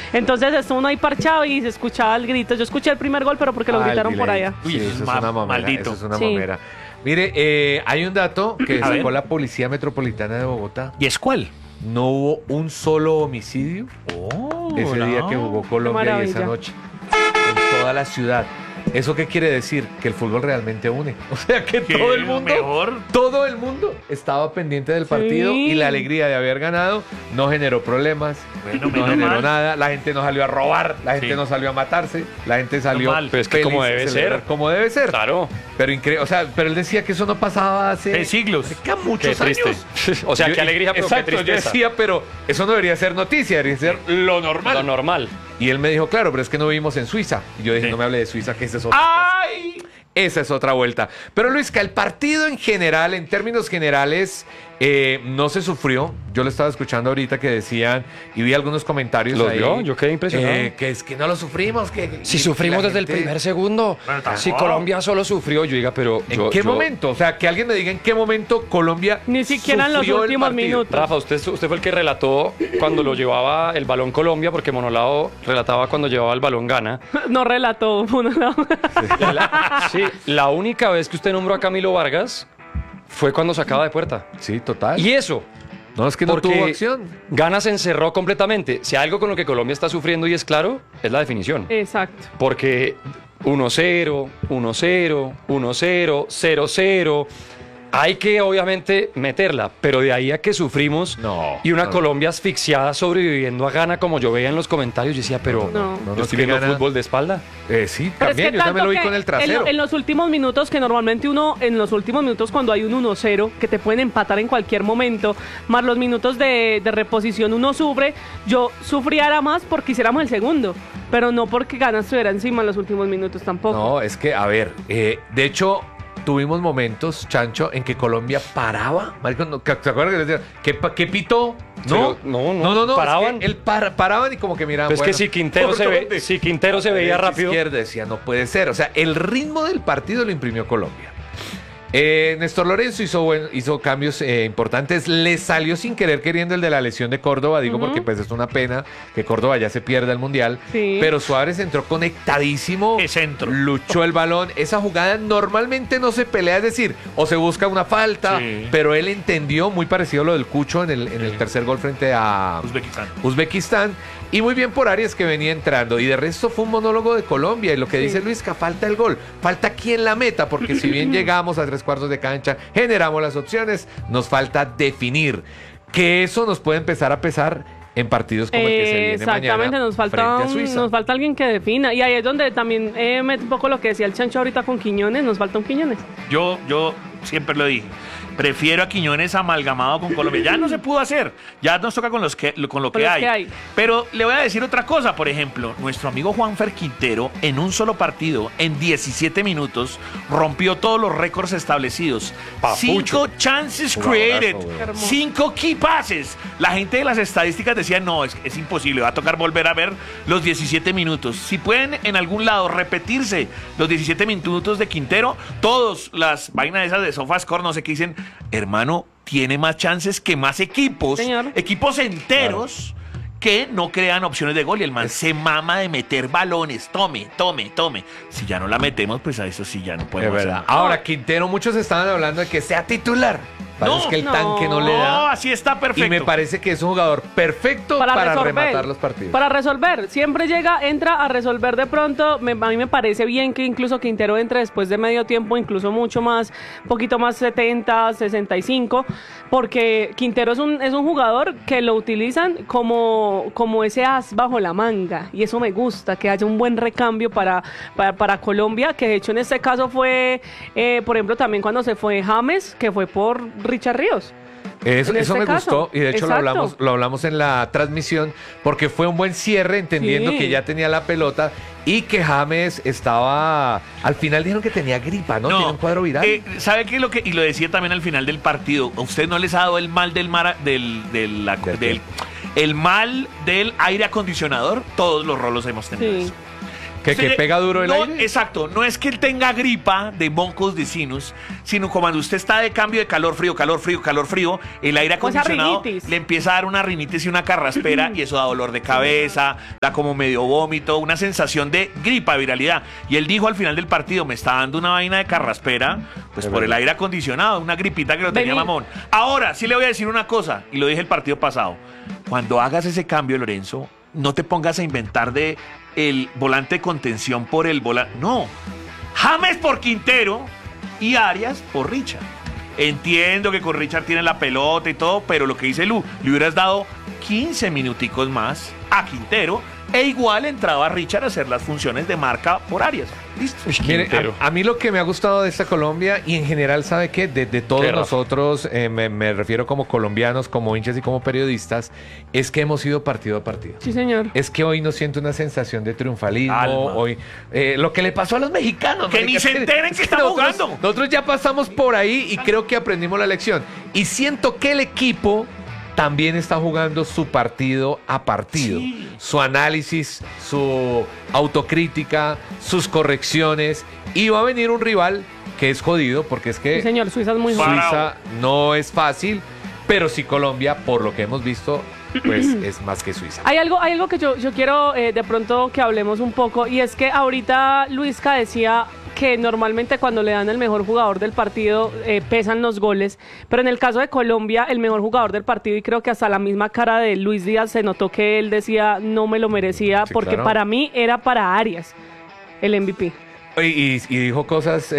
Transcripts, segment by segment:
Entonces estuvo uno ahí parchado y se escuchaba el grito. Yo escuché el primer gol, pero porque lo gritaron por allá. Uy, Sí, eso eso es es una mamera, maldito. eso es una Sí. mamera. Mire, hay un dato que A ver. sacó la Policía Metropolitana de Bogotá. ¿Y es cuál? No hubo un solo homicidio ese día que jugó Colombia y esa maravilla. noche en toda la ciudad. ¿Eso qué quiere decir? Que el fútbol realmente une. O sea que ¿Qué? Mejor. todo el mundo estaba pendiente del partido Sí. y la alegría de haber ganado no generó problemas, Bueno, no menos generó mal. nada, la gente no salió a robar, la gente Sí. no salió a matarse, la gente salió mal. Pero es que feliz como a debe celebrar, ser. como debe ser. Claro. Pero increíble, o sea, pero él decía que eso no pasaba hace De siglos. marica, muchos Qué triste. años. O sea, Yo- qué alegría, pero exacto, qué yo tristeza. decía, pero eso no debería ser noticia, debería ser lo normal. Lo normal. Y él me dijo, claro, pero es que no vivimos en Suiza. Y yo dije, Sí. no me hable de Suiza, que ese es otra cosa. ¡Ay! Esa es otra vuelta. Pero Luisca, el partido en general, en términos generales, no se sufrió. Yo lo estaba escuchando ahorita que decían, y vi algunos comentarios ¿Los ahí, vio? Yo quedé impresionado. que es que no lo sufrimos. Si y sufrimos la desde el gente- primer segundo. Bueno, tampoco. Si Colombia solo sufrió, yo diga, pero ¿En yo, qué yo- momento? O sea, que alguien me diga en qué momento Colombia Ni siquiera en los sufrió el últimos partido. minutos. Rafa, usted fue el que relató cuando lo llevaba el balón Colombia, porque Monolao relataba cuando llevaba el balón Gana. No relató. Sí, la única vez que usted nombró a Camilo Vargas fue cuando sacaba de puerta. Sí, total. Y eso, no, es que no porque tuvo acción. Gana se encerró completamente. Si hay algo con lo que Colombia está sufriendo y es claro, es la definición. Exacto. Porque 1-0, 1-0, 1-0, 0-0. Hay que obviamente meterla, pero de ahí a que sufrimos No, y una no. Colombia asfixiada sobreviviendo a Gana, como yo veía en los comentarios, yo decía, pero No. No, yo es estoy que viendo Gana- fútbol de espalda. Sí, Pero es también. que Yo también lo vi tanto con el que trasero. en los últimos minutos, que normalmente uno, en los últimos minutos cuando hay un 1-0, que te pueden empatar en cualquier momento, más los minutos de reposición uno sufre, yo sufriera más porque hiciéramos el segundo, pero no porque Gana estuviera encima en los últimos minutos tampoco. No, es que, a ver, de hecho, tuvimos momentos, Chancho, en que Colombia paraba. Marico, ¿te acuerdas que les decía, ¿qué pitó? No, Pero, no, es paraban. que él paraban y como que miraban. Pues es que bueno, si Quintero ¿por se ve, dónde? si Quintero se veía Derecha, rápido. izquierda, decía, no puede ser. O sea, el ritmo del partido lo imprimió Colombia. Néstor Lorenzo hizo cambios importantes. Le salió sin querer queriendo el de la lesión de Córdoba, digo, porque pues es una pena que Córdoba ya se pierda el Mundial. Sí. Pero Suárez entró conectadísimo. Qué centro. Luchó el balón. Esa jugada normalmente no se pelea, es decir, o se busca una falta, Sí. pero él entendió, muy parecido a lo del Cucho en el tercer gol frente a Uzbekistán. Y muy bien por Arias, que venía entrando. Y de resto fue un monólogo de Colombia. Y lo que dice Luisca, falta el gol. Falta quien la meta, porque si bien llegamos a 3/4 de cancha, generamos las opciones, nos falta definir. Que eso nos puede empezar a pesar en partidos como el que se viene Exactamente, mañana nos falta, frente a Suiza. nos falta alguien que defina. Y ahí es donde también mete un poco lo que decía el Chancho ahorita con Quiñones, nos falta un Quiñones. Yo siempre lo dije. Prefiero a Quiñones amalgamado con Colombia. Ya no se pudo hacer. Ya nos toca con lo que los que hay. Pero le voy a decir otra cosa. Por ejemplo, nuestro amigo Juanfer Quintero, en un solo partido, en 17 minutos, rompió todos los récords establecidos. Papucho. 5 chances Jugadorazo, created. güey. Hermoso. 5 key passes. La gente de las estadísticas decía, no, es imposible. Va a tocar volver a ver los 17 minutos. Si pueden en algún lado repetirse los 17 minutos de Quintero, todas las vainas esas de SofaScore, no sé qué dicen, hermano, tiene más chances que más equipos, Señor. equipos enteros que no crean opciones de gol y el man se mama de meter balones, tome. Si ya no la metemos, pues a eso sí ya no Es podemos verdad. hacer nada. Ahora, Quintero, muchos estaban hablando de que sea titular. Parece No, que el no. tanque no le No, da. así está perfecto. Y me parece que es un jugador perfecto para rematar los partidos. Para resolver. Siempre entra a resolver de pronto. A mí me parece bien que incluso Quintero entre después de medio tiempo, incluso mucho más, poquito más 70, 65, porque Quintero es un jugador que lo utilizan como ese as bajo la manga. Y eso me gusta, que haya un buen recambio para Colombia, que de hecho en este caso fue, por ejemplo, también cuando se fue James, que fue por Richard Ríos. Eso En me este caso. gustó y de hecho Exacto. lo hablamos en la transmisión porque fue un buen cierre entendiendo Sí. que ya tenía la pelota y que James estaba, al final dijeron que tenía gripa, ¿no? Tiene un cuadro viral. ¿Sabe qué es lo que? Y lo decía también al final del partido. ¿A usted no les ha dado el mal el mal del aire acondicionador? Todos los rolos hemos tenido Sí. eso. Que pega duro el aire. Exacto, no es que él tenga gripa de moncos de sinus, sino cuando usted está de cambio de calor, frío, el aire acondicionado le empieza a dar una rinitis y una carraspera y eso da dolor de cabeza, da como medio vómito, una sensación de gripa, viralidad. Y él dijo al final del partido, me está dando una vaina de carraspera, pues por el aire acondicionado, una gripita que lo tenía mamón. Ahora, sí le voy a decir una cosa, y lo dije el partido pasado, cuando hagas ese cambio, Lorenzo, no te pongas a inventar de el volante de contención por el volante. No. James por Quintero y Arias por Richard. Entiendo que con Richard tiene la pelota y todo, pero lo que dice Lu, le hubieras dado 15 minuticos más a Quintero e igual entraba Richard a hacer las funciones de marca por Arias. Listo. Mire, a mí lo que me ha gustado de esta Colombia y en general, ¿sabe qué? De todos nosotros, me refiero como colombianos, como hinchas y como periodistas, es que hemos ido partido a partido. Sí, señor. Es que hoy no siento una sensación de triunfalismo. Hoy, lo que le pasó a los mexicanos. Que ni se enteren que están jugando. Nosotros ya pasamos por ahí y creo que aprendimos la lección. Y siento que el equipo también está jugando su partido a partido. Sí. Su análisis, su autocrítica, sus correcciones. Y va a venir un rival que es jodido, porque es que sí, señor, Suiza es muy jodido. Suiza no es fácil, pero sí Colombia, por lo que hemos visto, pues es más que Suiza. Hay algo que yo quiero de pronto que hablemos un poco, y es que ahorita Luisca decía que normalmente cuando le dan el mejor jugador del partido pesan los goles, pero en el caso de Colombia el mejor jugador del partido, y creo que hasta la misma cara de Luis Díaz se notó que él decía no me lo merecía, sí, porque claro, para mí era para Arias el MVP. Y dijo cosas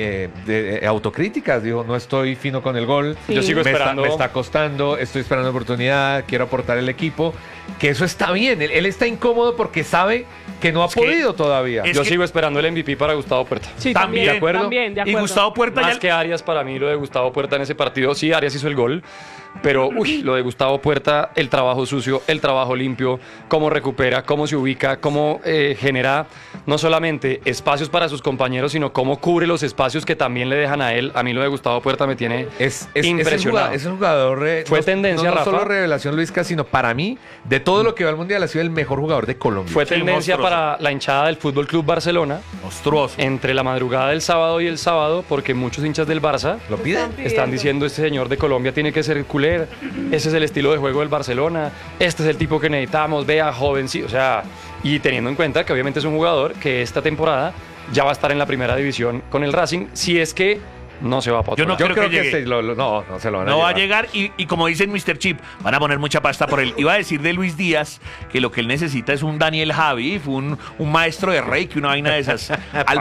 autocríticas, dijo, no estoy fino con el gol, sí, yo sigo esperando, me está costando, estoy esperando oportunidad, quiero aportar el equipo, que eso está bien, él está incómodo porque sabe que no ha podido todavía. Yo sigo esperando el MVP para Gustavo Puerta. Sí, también, ¿de acuerdo? También, de acuerdo. Y Gustavo Puerta más que Arias, para mí lo de Gustavo Puerta en ese partido, sí, Arias hizo el gol, pero lo de Gustavo Puerta, el trabajo sucio, el trabajo limpio, cómo recupera, cómo se ubica, cómo genera no solamente espacios para sus compañeros, sino cómo cubre los espacios que también le dejan a él. A mí lo de Gustavo Puerta me tiene impresionado. Es un jugador fue tendencia, no Rafa, solo revelación Luisca, sino para mí, de todo lo que va al Mundial, ha sido el mejor jugador de Colombia. Fue tendencia para la hinchada del Fútbol Club Barcelona. Monstruoso. Entre la madrugada del sábado y el sábado, porque muchos hinchas del Barça lo piden. Están diciendo, este señor de Colombia tiene que ser culé. Ese es el estilo de juego del Barcelona. Este es el tipo que necesitamos. Vea, joven, sí. O sea, y teniendo en cuenta que obviamente es un jugador que esta temporada ya va a estar en la primera división con el Racing, si es que no se va a poder. Yo creo que no se lo van a no va a llegar y como dice Mr. Chip, van a poner mucha pasta por él. Iba a decir de Luis Díaz que lo que él necesita es un Daniel Javi, un maestro de Reiki, una vaina de esas.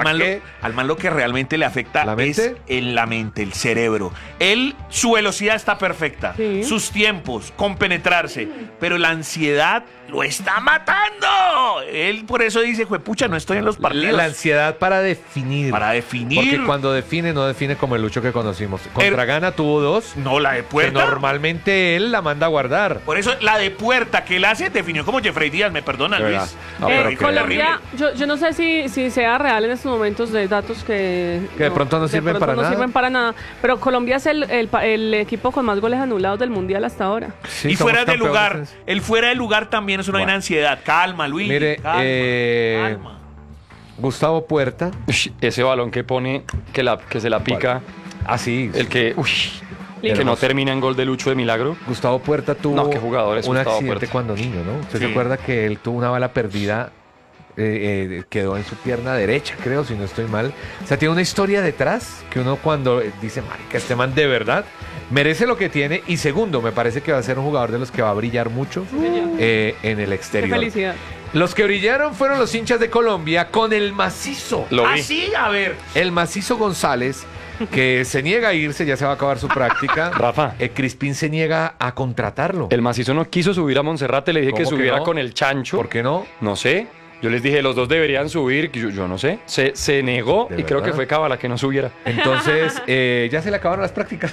Al man lo que realmente le afecta es en la mente, el cerebro. Su velocidad está perfecta, sí, sus tiempos, compenetrarse, pero la ansiedad lo está matando. Él por eso dice, juepucha, no estoy en los partidos. La ansiedad para definir. Porque cuando define, no define como el Lucho que conocimos. Contra Ghana tuvo dos. No, la de Puerta. Que normalmente él la manda a guardar. Por eso la de Puerta que él hace definió como Jeffrey Díaz, me perdona, Luis. No, Colombia, yo no sé si sea real en estos momentos de datos que de pronto no sirven para nada. Pero Colombia es el equipo con más goles anulados del Mundial hasta ahora. Sí, y fuera de lugar, el fuera de lugar también es una ansiedad. Calma, Luis. Mire, calma. Gustavo Puerta. Ese balón que pone, que se la pica. Así. El que no termina en gol de Lucho de milagro. Gustavo Puerta tuvo un accidente cuando niño, ¿no? ¿Usted se acuerda que él tuvo una bala perdida? Quedó en su pierna derecha, creo, si no estoy mal. O sea, tiene una historia detrás que uno cuando dice, marica, este man de verdad merece lo que tiene. Y segundo, me parece que va a ser un jugador de los que va a brillar mucho en el exterior. Qué felicidad. Los que brillaron fueron los hinchas de Colombia con el macizo. Así, a ver. El macizo González, que se niega a irse, ya se va a acabar su práctica. Rafa. Crispín se niega a contratarlo. El macizo no quiso subir a Monserrate, le dije que subiera con el chancho. ¿Por qué no? No sé. Yo les dije, los dos deberían subir, yo no sé. Se negó y creo que fue Cábala que no subiera. Entonces, ya se le acabaron las prácticas.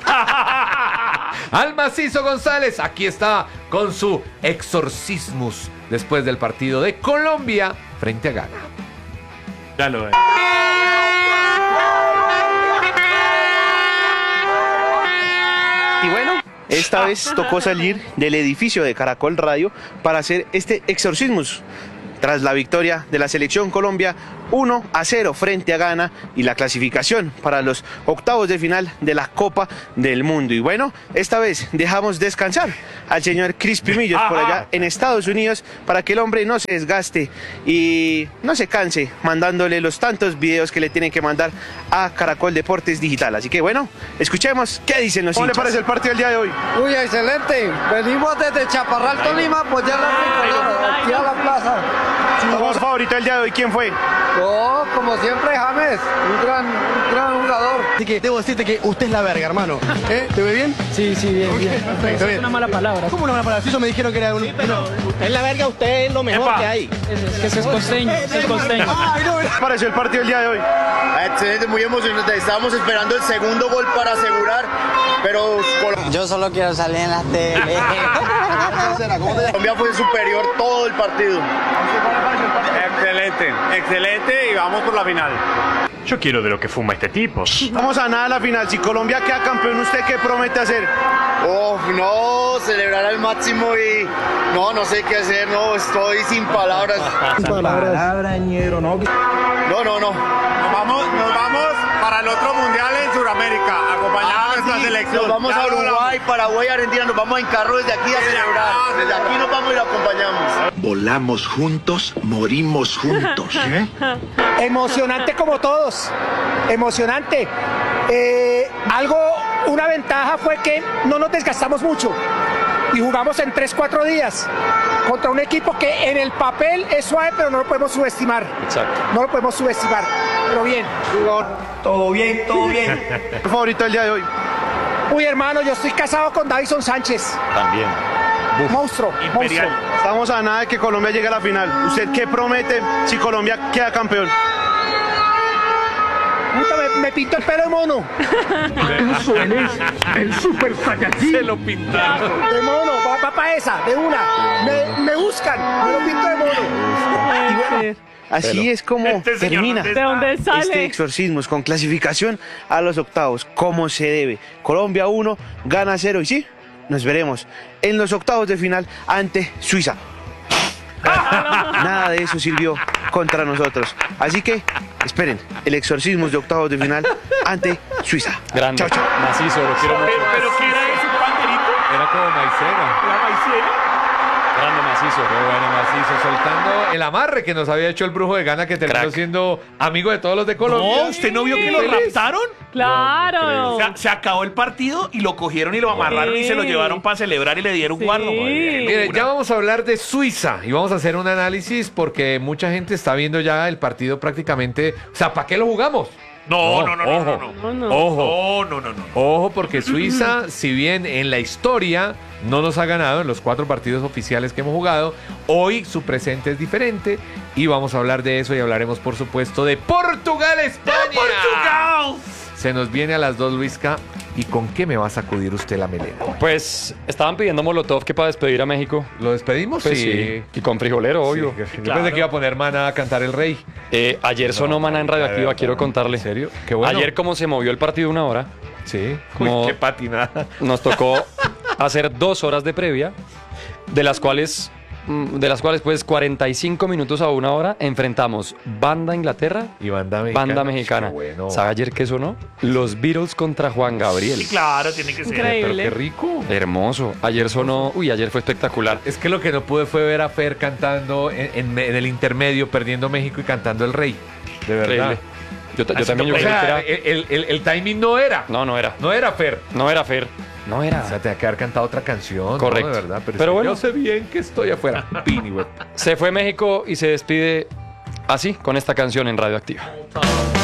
Al macizo González, aquí está con su exorcismus después del partido de Colombia frente a Ghana. Ya lo ven. Y bueno, esta vez tocó salir del edificio de Caracol Radio para hacer este exorcismus. tras la victoria de la selección Colombia 1-0 frente a Ghana y la clasificación para los octavos de final de la Copa del Mundo. Y bueno, esta vez dejamos descansar al señor Crispy Millos por allá en Estados Unidos para que el hombre no se desgaste y no se canse mandándole los tantos videos que le tienen que mandar a Caracol Deportes Digital. Así que bueno, escuchemos qué dicen los hinchas. ¿Cómo le parece el partido del día de hoy? Uy, excelente. Venimos desde Chaparral, Tolima, pues ya aquí a la plaza. ¿Su favorito del día de hoy quién fue? Oh, como siempre, James, un gran jugador. Así que debo decirte que usted es la verga, hermano. ¿Te ve bien? Sí, bien, bien. Perfecto, bien. Una mala palabra. ¿Cómo una mala palabra? Si eso me dijeron que era un... Pero usted es la verga, usted es lo mejor que hay. Es que es costeño, Ay, no, ¿Qué pareció el partido del día de hoy? Excelente, muy emocionante. Estábamos esperando el segundo gol para asegurar, pero Yo solo quiero salir en la tele. Colombia fue superior todo el partido. Excelente y vamos por la final. Yo quiero de lo que fuma este tipo. Vamos a nada a la final. Si Colombia queda campeón, ¿usted qué promete hacer? No, celebrar al máximo y no sé qué hacer, no, estoy sin palabras. Ñero, ¿no? Nos vamos para el otro mundial en Sudamérica, acompañado de nuestra selección. Nos vamos a Uruguay, Paraguay, Argentina, nos vamos en carro desde aquí a celebrar. Desde aquí nos vamos y lo acompañamos. Volamos juntos, morimos juntos. Emocionante como todos. Emocionante. Una ventaja fue que no nos desgastamos mucho y jugamos en 3-4 días contra un equipo que en el papel es suave, pero no lo podemos subestimar. Exacto. No lo podemos subestimar, pero bien. Todo bien. ¿Tu favorito del día de hoy? Uy, hermano, yo estoy casado con Davison Sánchez. También. Monstruo. Estamos a nada de que Colombia llegue a la final. ¿Usted qué promete si Colombia queda campeón? Puta, me pinto el pelo de mono. El super saiyajin. Se lo pintaron. De mono, va para esa, de una. Me buscan, me lo pinto de mono. Así es como termina ¿De dónde sale? este exorcismo con clasificación a los octavos, como se debe. Colombia 1, Ghana 0 y sí, nos veremos en los octavos de final ante Suiza. Nada de eso sirvió contra nosotros. Así que esperen el exorcismo de octavos de final ante Suiza. Grande. Chao, chao. Macizo, lo quiero mucho. ¿Pero qué era ese panderito? Era como maicena. ¿La maicena? Grande macizo. Qué bueno, macizo, soltando el amarre que nos había hecho el brujo de Ghana, que terminó Crack. siendo amigo de todos los de Colombia. No, ¿usted no vio que lo Feliz. raptaron? Claro. Se acabó el partido y lo cogieron y lo amarraron y se lo llevaron para celebrar y le dieron guardo. Mire, ya vamos a hablar de Suiza y vamos a hacer un análisis porque mucha gente está viendo ya el partido prácticamente. O sea, ¿para qué lo jugamos? No. Ojo, porque Suiza, si bien en la historia no nos ha ganado en los 4 partidos oficiales que hemos jugado, hoy su presente es diferente y vamos a hablar de eso y hablaremos, por supuesto, de Portugal, España. ¡Portugal! Se nos viene a las 2, Luisca. ¿Y con qué me va a sacudir usted la melena? Pues estaban pidiendo Molotov que para despedir a México. ¿Lo despedimos? Pues sí. Y con frijolero, obvio. Sí, yo pensé que iba a poner Maná a cantar el rey. Ayer sonó Maná en Radioactiva, quiero contarle. ¿En serio? Qué bueno. Ayer, como se movió el partido 1 hora, Sí. Como- Uy, qué patinada. nos tocó hacer 2 horas de previa, de las cuales pues 45 minutos a 1 hora enfrentamos banda Inglaterra Y banda mexicana. banda mexicana. Qué bueno. ¿Sabe ayer qué sonó? Los Beatles contra Juan Gabriel. Sí, claro, tiene que ser. Increíble. Pero qué rico. Hermoso. Ayer sonó, ayer fue espectacular. Es que lo que no pude fue ver a Fer cantando en el intermedio, perdiendo México y cantando el rey. De verdad. Increíble. Yo también yo O creí que sea, era... el timing no era. No era. No era Fer. No era Fer. No era. O sea, te va a quedar cantado otra canción. Correcto. ¿no? De verdad. Pero, Pero es que bueno. yo sé bien que estoy afuera. Pini, güey. Se fue México y se despide así, con esta canción en Radioactiva.